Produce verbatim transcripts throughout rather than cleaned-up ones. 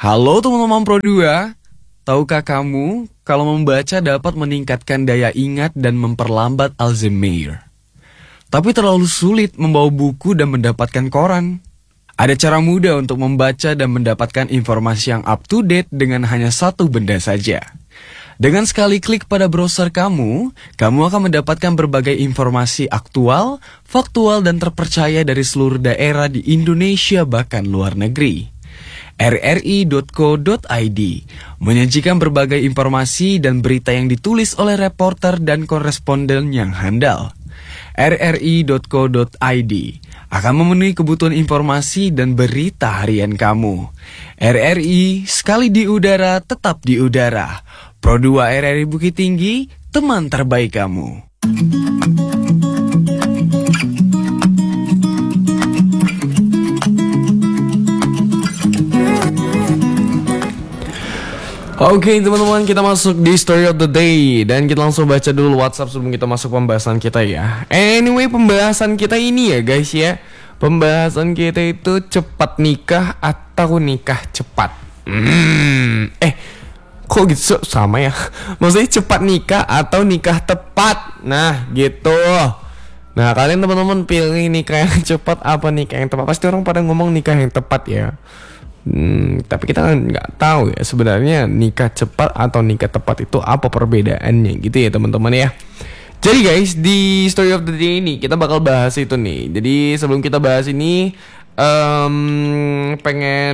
Halo teman-teman Pro dua, tahukah kamu kalau membaca dapat meningkatkan daya ingat dan memperlambat Alzheimer? Tapi terlalu sulit membawa buku dan mendapatkan koran. Ada cara mudah untuk membaca dan mendapatkan informasi yang up to date dengan hanya satu benda saja. Dengan sekali klik pada browser kamu, kamu akan mendapatkan berbagai informasi aktual, faktual, dan terpercaya dari seluruh daerah di Indonesia bahkan luar negeri. r r i dot co dot i d menyajikan berbagai informasi dan berita yang ditulis oleh reporter dan koresponden yang handal. r r i dot co dot i d akan memenuhi kebutuhan informasi dan berita harian kamu. R R I, sekali di udara, tetap di udara. Pro dua R R I Bukit Tinggi, teman terbaik kamu. Oke okay, teman-teman, kita masuk di story of the day. Dan kita langsung baca dulu WhatsApp sebelum kita masuk pembahasan kita ya. Anyway, pembahasan kita ini ya guys ya, pembahasan kita itu cepat nikah atau nikah cepat. hmm, Eh kok gitu sama ya? Maksudnya cepat nikah atau nikah tepat. Nah gitu. Nah kalian teman-teman pilih nikah yang cepat apa nikah yang tepat? Pasti orang pada ngomong nikah yang tepat ya. Hmm, tapi kita kan nggak tahu ya sebenarnya nikah cepat atau nikah tepat itu apa perbedaannya gitu ya teman-teman ya. Jadi guys, di story of the day ini kita bakal bahas itu nih. Jadi sebelum kita bahas ini, um, pengen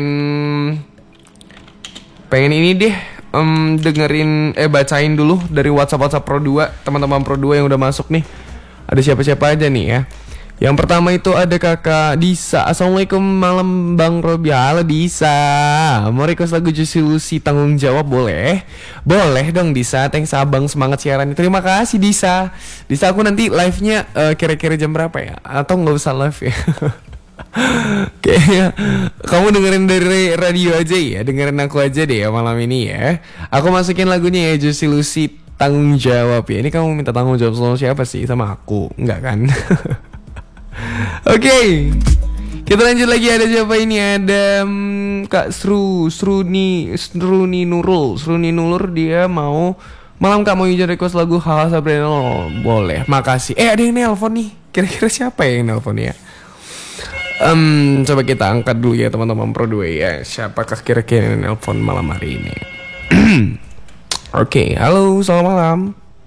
pengen ini deh, um, dengerin eh bacain dulu dari WhatsApp WhatsApp Pro dua, teman-teman Pro dua yang udah masuk nih. Ada siapa-siapa aja nih ya. Yang pertama itu ada kakak Disa. Assalamualaikum malam Bang Robi. Halo Disa, mau request lagu Juicy Lucy tanggung jawab boleh? Boleh dong Disa, thanks abang semangat siaran. Terima kasih Disa. Disa aku nanti live-nya uh, kira-kira jam berapa ya? Atau gak usah live ya? Kayaknya kamu dengerin dari radio aja ya. Dengerin aku aja deh ya malam ini ya. Aku masukin lagunya ya, Juicy Lucy tanggung jawab ya. Ini kamu minta tanggung jawab sama siapa sih? Sama aku? Enggak kan? Oke, okay. Kita lanjut lagi. Ada siapa ini? Ada um, Kak Sru Sruni Sruni Nurul Sruni Nurul. Dia mau malam Kak mau izin request lagu Hawa Sabrina. Oh, boleh, makasih. Eh ada yang nelpon nih. Kira-kira siapa ya yang nelpon ya? Um, coba kita angkat dulu ya teman-teman Pro dua ya. Siapakah kira-kira yang nelpon malam hari ini? Oke, okay. Halo, selamat malam.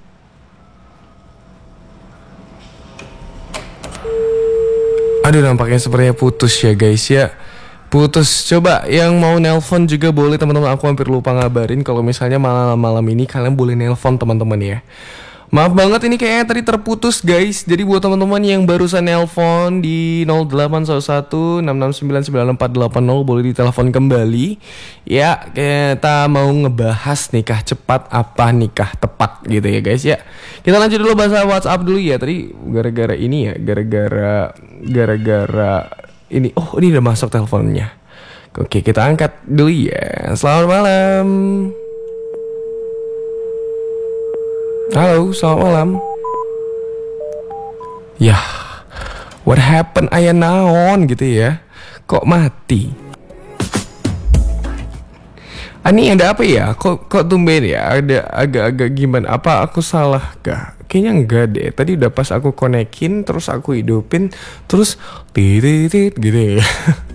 Aduh, nampaknya sepertinya putus ya guys ya. Putus. Coba yang mau nelpon juga boleh teman-teman. Aku hampir lupa ngabarin kalau misalnya malam-malam ini kalian boleh nelpon teman-teman ya. Maaf banget ini kayaknya tadi terputus guys. Jadi buat teman-teman yang barusan nelpon di nol delapan satu satu enam enam sembilan sembilan empat delapan nol boleh ditelepon kembali. Ya, kita mau ngebahas nikah cepat apa nikah tepat gitu ya guys ya. Kita lanjut dulu bahasa WhatsApp dulu ya. Tadi gara-gara ini ya, gara-gara gara-gara ini. Oh, ini udah masuk teleponnya. Oke, kita angkat dulu ya. Selamat malam. Halo, selamat malam. Yah, what happened ayah naon gitu ya. Kok mati? Ani ada apa ya? Kok kok tumben ya? Ada agak-agak gimana? Apa aku salah kah? Kayaknya enggak deh. Tadi udah pas aku konekin, terus aku hidupin, terus titit gitu ya.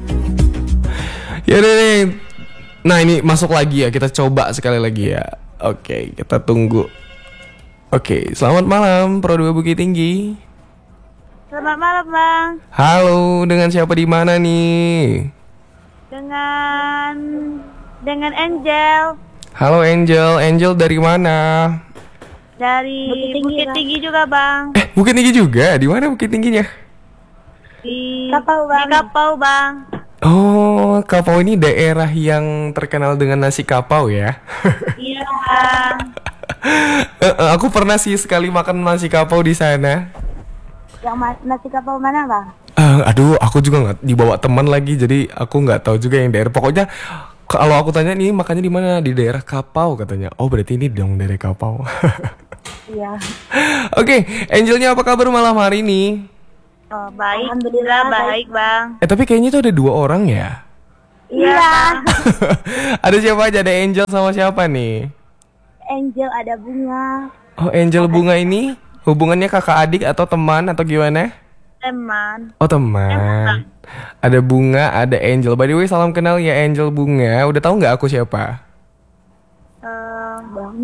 Ya deh. Nah ini masuk lagi ya. Kita coba sekali lagi ya. Oke, kita tunggu. Oke, selamat malam Pro dua Bukit Tinggi. Selamat malam Bang. Halo, dengan siapa di mana nih? Dengan dengan Angel. Halo Angel, Angel dari mana? Dari Bukit Tinggi, Bukit Tinggi juga Bang. Eh, Bukit Tinggi juga? Di mana Bukit Tingginya? Di Kapau Bang. Di Kapau Bang. Oh, Kapau ini daerah yang terkenal dengan nasi kapau ya? Iya Bang. Aku pernah sih sekali makan nasi kapau di sana. Yang nasi kapau mana Bang? Uh, aduh, aku juga nggak dibawa teman lagi, jadi aku nggak tahu juga yang daerah. Pokoknya kalau aku tanya nih makannya di mana, di daerah Kapau katanya. Oh berarti ini dong daerah Kapau. Iya. Oke, okay, Angelnya apa kabar malam hari ini? Oh baik, alhamdulillah baik Bang. Eh tapi kayaknya itu ada dua orang ya? Iya. Ada siapa aja? Ada Angel sama siapa nih? Angel, ada Bunga. Oh, Angel Bunga ini hubungannya kakak adik atau teman atau gimana? Teman. Oh, teman. Ada Bunga, ada Angel. By the way, salam kenal ya Angel Bunga. Udah tahu nggak aku siapa? Uh, bang.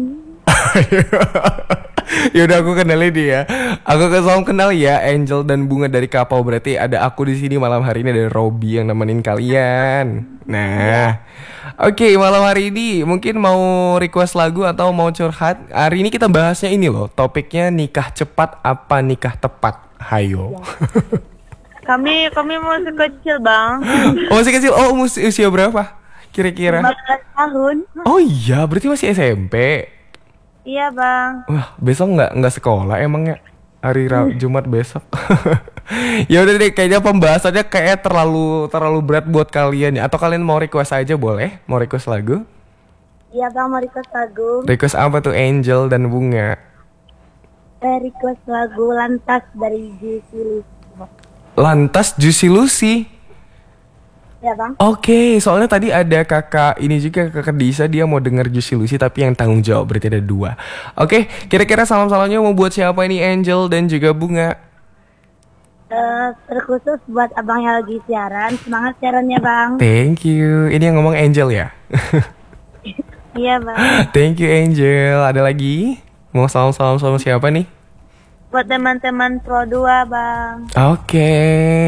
Yaudah aku kenalin dia. Aku ke salam kenal ya Angel dan Bunga dari Kapau. Berarti ada aku di sini malam hari ini, ada Robby yang nemenin kalian. Nah, oke, okay, malam hari ini mungkin mau request lagu atau mau curhat. Hari ini kita bahasnya ini loh, topiknya nikah cepat apa nikah tepat. Hayo. Kami kami masih kecil bang. Oh, masih kecil. Oh, usia berapa kira-kira? lima belas tahun. Oh iya, berarti masih S M P. Iya bang. Wah, besok nggak nggak sekolah emangnya hari Ra- Jumat besok. Ya udah deh, kayaknya pembahasannya kayak terlalu terlalu berat buat kalian ya. Atau kalian mau request aja boleh? Mau request lagu? Iya bang, mau request lagu. Request apa tuh Angel dan Bunga? Eh, request lagu Lantas dari Juicy Lucy. Lantas Juicy Lucy. Ya bang. Oke, okay, soalnya tadi ada kakak ini juga, kakak Disa, dia mau denger Juicy Lucy tapi yang tanggung jawab, berarti ada dua. Oke, okay, kira-kira salam-salamnya mau buat siapa ini Angel dan juga Bunga? Uh, terkhusus buat abang yang lagi siaran, semangat siarannya bang. Thank you. Ini yang ngomong Angel ya? Iya bang. Thank you Angel. Ada lagi? Mau salam-salam sama siapa nih? Buat teman-teman Pro dua bang. Oke. Okay.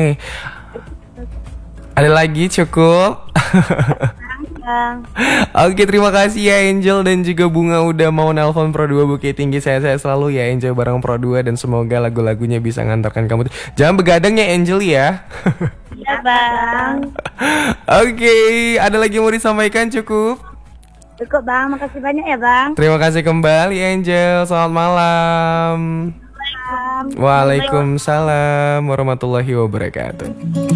Ada lagi cukup? Bang. Oke, terima kasih ya Angel dan juga Bunga udah mau nelpon Pro dua Bukit Tinggi. Saya-saya selalu ya Angel bareng Pro dua dan semoga lagu-lagunya bisa ngantarkan kamu. Jangan begadang ya Angel ya. Iya bang. Oke, ada lagi yang mau disampaikan cukup? Cukup bang, makasih banyak ya bang. Terima kasih kembali Angel. Selamat malam. Waalaikumsalam warahmatullahi wabarakatuh.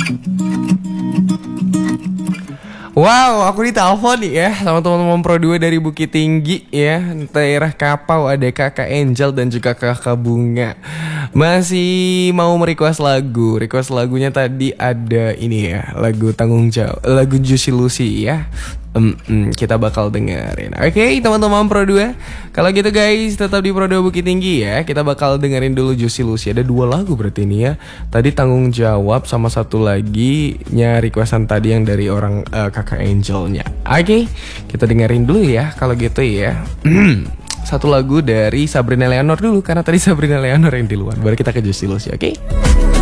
Wow, aku ditelepon nih ya sama teman-teman Pro dua dari Bukit Tinggi ya, daerah Kapau. Ada kakak Angel dan juga kakak Bunga. Masih mau merequest lagu. Request lagunya tadi ada ini ya, lagu Tanggung Jawab, lagu Juicy Lucy ya. Um, um, kita bakal dengerin. Oke okay, teman-teman Pro dua, kalau gitu guys tetap di Pro dua Bukit Tinggi ya. Kita bakal dengerin dulu Juicy Lucy. Ada dua lagu berarti ini ya. Tadi Tanggung Jawab sama satu lagi nya requestan tadi yang dari orang uh, kakak Angelnya. Oke okay, kita dengerin dulu ya kalau gitu ya. Satu lagu dari Sabrina Leonor dulu, karena tadi Sabrina Leonor yang di luar. Baru kita ke Juicy Lucy, oke okay?